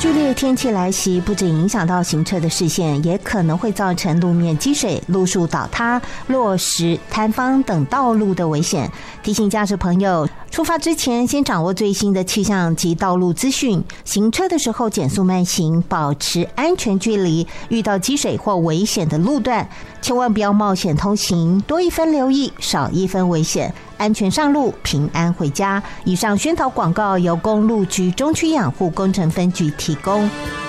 剧烈天气来袭，不仅影响到行车的视线，也可能会造成路面积水、路树倒塌、落石、坍方等道路的危险。提醒驾驶朋友，出发之前先掌握最新的气象及道路资讯，行车的时候减速慢行，保持安全距离。遇到积水或危险的路段，千万不要冒险通行，多一分留意，少一分危险。安全上路，平安回家。以上宣导广告由公路局中区养护工程分局提供。